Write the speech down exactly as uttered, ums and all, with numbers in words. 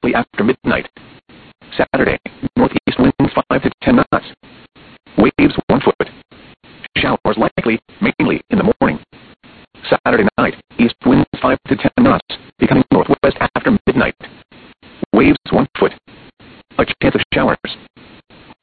shortly after midnight. Saturday, northeast winds five to ten knots. Waves one foot. Showers likely, mainly in the morning. Saturday night, east winds five to ten knots, becoming